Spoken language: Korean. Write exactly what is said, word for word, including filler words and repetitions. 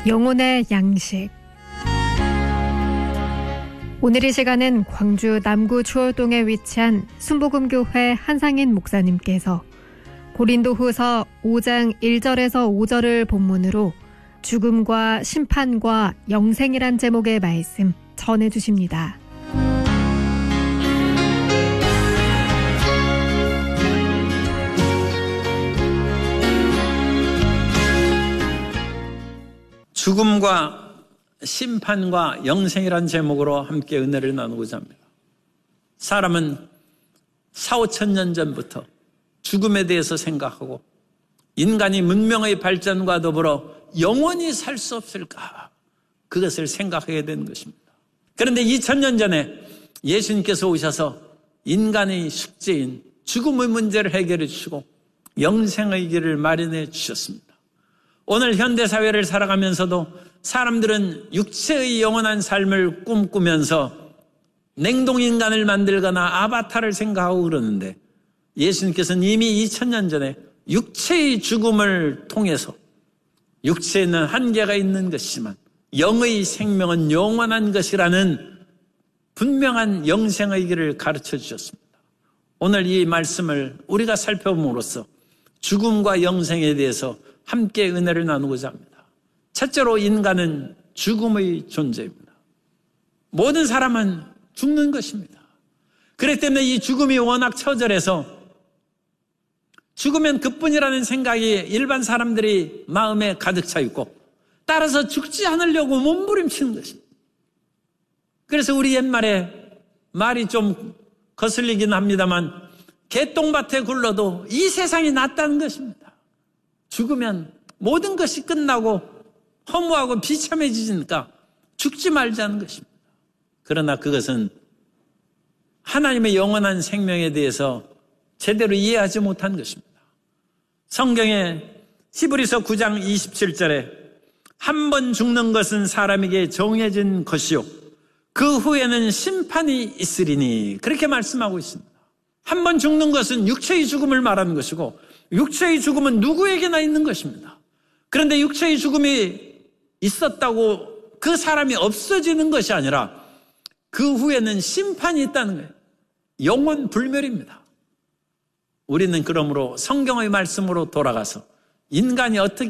영혼의 양식. 오늘 이 시간은 광주 남구 추월동에 위치한 순복음교회 한상인 목사님께서 고린도후서 오 장 일 절에서 오 절을 본문으로 죽음과 심판과 영생이란 제목의 말씀 전해주십니다. 죽음과 심판과 영생이란 제목으로 함께 은혜를 나누고자 합니다. 사람은 사오천 년 전부터 죽음에 대해서 생각하고 인간이 문명의 발전과 더불어 영원히 살 수 없을까, 그것을 생각하게 된 것입니다. 그런데 이천 년 전에 예수님께서 오셔서 인간의 숙제인 죽음의 문제를 해결해 주시고 영생의 길을 마련해 주셨습니다. 오늘 현대사회를 살아가면서도 사람들은 육체의 영원한 삶을 꿈꾸면서 냉동인간을 만들거나 아바타를 생각하고 그러는데, 예수님께서는 이미 이천 년 전에 육체의 죽음을 통해서 육체에는 한계가 있는 것이지만 영의 생명은 영원한 것이라는 분명한 영생의 길을 가르쳐 주셨습니다. 오늘 이 말씀을 우리가 살펴봄으로써 죽음과 영생에 대해서 함께 은혜를 나누고자 합니다. 첫째로, 인간은 죽음의 존재입니다. 모든 사람은 죽는 것입니다. 그렇기 때문에 이 죽음이 워낙 처절해서 죽으면 그뿐이라는 생각이 일반 사람들이 마음에 가득 차 있고, 따라서 죽지 않으려고 몸부림치는 것입니다. 그래서 우리 옛말에 말이 좀 거슬리긴 합니다만, 개똥밭에 굴러도 이 세상이 낫다는 것입니다. 죽으면 모든 것이 끝나고 허무하고 비참해지니까 죽지 말자는 것입니다. 그러나 그것은 하나님의 영원한 생명에 대해서 제대로 이해하지 못한 것입니다. 성경에 히브리서 구 장 이십칠 절에 한 번 죽는 것은 사람에게 정해진 것이요 그 후에는 심판이 있으리니, 그렇게 말씀하고 있습니다. 한 번 죽는 것은 육체의 죽음을 말하는 것이고, 육체의 죽음은 누구에게나 있는 것입니다. 그런데 육체의 죽음이 있었다고 그 사람이 없어지는 것이 아니라 그 후에는 심판이 있다는 거예요. 영원 불멸입니다. 우리는 그러므로 성경의 말씀으로 돌아가서 인간이 어떻게